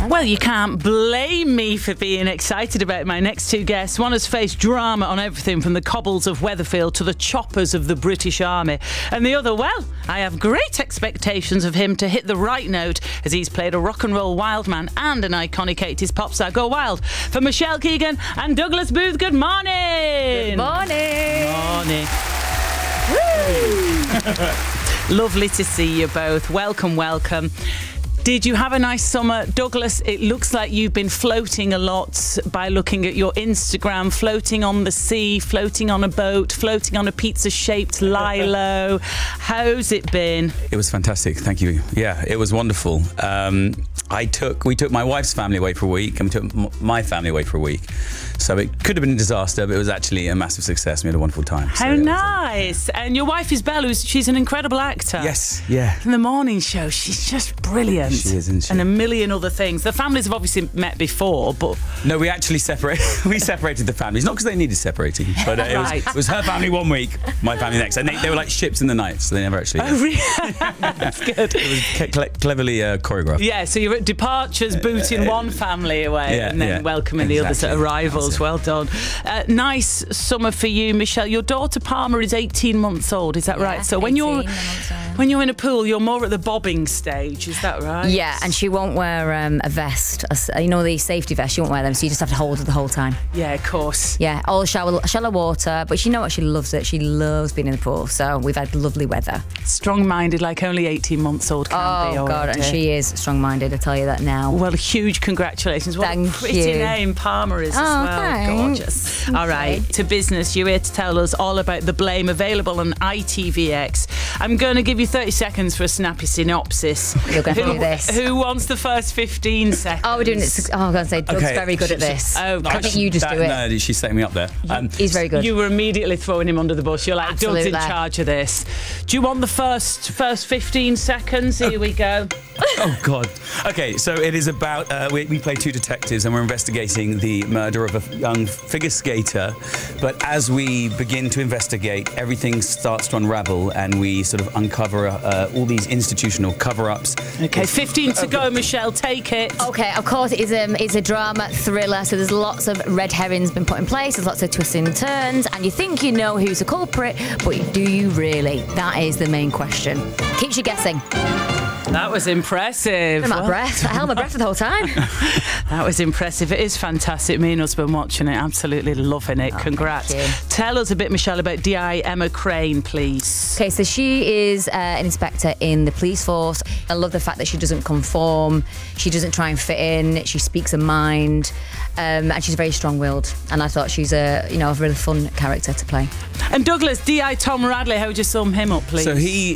Well, you can't blame me for being excited about my next two guests. One has faced drama on everything from the cobbles of Weatherfield to the choppers of the British Army. And the other, well, I have great expectations of him to hit the right note as he's played a rock and roll wild man and an iconic 80s pop star. Go wild for Michelle Keegan and Douglas Booth. Good morning. Good morning. Morning. Lovely to see you both. Welcome, welcome. Did you have a nice summer? Douglas, it looks like you've been floating a lot by looking at your Instagram, floating on the sea, floating on a boat, floating on a pizza-shaped lilo. How's it been? It was fantastic, thank you. Yeah, it was wonderful. We took my wife's family away for a week, and we took my family away for a week. So it could have been a disaster, but it was actually a massive success. We had a wonderful time. How nice. And your wife is Belle, she's an incredible actor. Yes, yeah. In the morning show, she's just brilliant. She is, isn't she? And a million other things. The families have obviously met before, but... No, we actually separated the families. Not because they needed separating, but it was her family one week, my family next. And they were like ships in the night, so they never actually... Oh, really? That's good. It was cleverly choreographed. Yeah, so you're at departures, booting one family away and then welcoming the others at arrivals. Well done. Nice summer for you, Michelle. Your daughter Palmer is 18 months old, is that right? So when you're in a pool, you're more at the bobbing stage, is that right? Yeah, and she won't wear a vest. You know, the safety vest, she won't wear them, so you just have to hold her the whole time. Yeah, of course. Yeah, all shallow water, but you know what? She loves it. She loves being in the pool, so we've had lovely weather. Strong-minded like only 18 months old can be. Oh, God, and she is strong-minded, I tell you that now. Well, huge congratulations. What a pretty name Palmer is as well. Thanks. Gorgeous. All right, to business. You're here to tell us all about The Blame, available on ITVX. I'm going to give you 30 seconds for a snappy synopsis. You're going to do this. Who wants the first 15 seconds? Oh, we're doing it. Oh, I'm going to say Doug's very good at this. I think you just do it. No, she's setting me up there. He's very good. You were immediately throwing him under the bus. You're like, Absolutely. Doug's in charge of this. Do you want the first 15 seconds? Here we go. Oh, God. Okay, so it is about, we play two detectives and we're investigating the murder of a young figure skater. But as we begin to investigate, everything starts to unravel and we sort of uncover all these institutional cover-ups. Okay, 15 to go, Michelle. Take it. Okay, of course, it's a drama thriller, so there's lots of red herrings been put in place, there's lots of twists and turns, and you think you know who's the culprit, but do you really? That is the main question. Keeps you guessing. That was impressive. I held my breath the whole time. That was impressive. It is fantastic. Me and husband watching it, absolutely loving it. Congrats. Tell us a bit, Michelle, about D.I. Emma Crane, please. Okay, so she is an inspector in the police force. I love the fact that she doesn't conform. She doesn't try and fit in. She speaks her mind. And she's very strong-willed. And I thought she's a really fun character to play. And Douglas, D.I. Tom Radley, how would you sum him up, please? So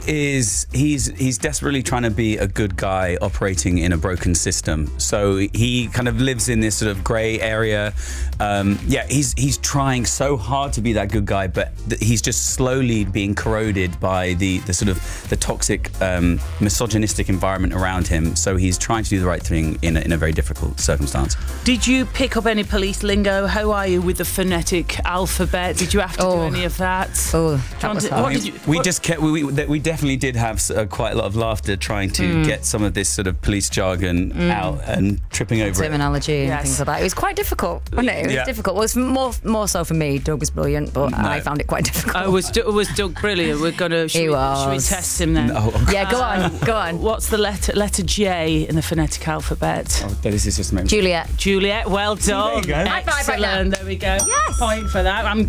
he's desperately trying to be a good guy operating in a broken system. So he kind of lives in this sort of grey area. He's trying so hard to be that good guy, but he's just slowly being corroded by the sort of the toxic, misogynistic environment around him. So he's trying to do the right thing in a very difficult circumstance. Did you pick up any police lingo? How are you with the phonetic alphabet? Did you have to do any of that? Oh, that was hard. We definitely did have quite a lot of laughter trying to get some of this sort of police jargon out and tripping over terminology and things like that. It was quite difficult, wasn't it? It was difficult. Well, it was more so for me. Doug was brilliant, but I found it quite difficult. Oh, was Doug brilliant? We're gonna should we test him then? Yeah, go on. What's the letter J in the phonetic alphabet? Oh, this is just Juliet. Well done. There you go. High five right now. There we go. Yes. Point for that.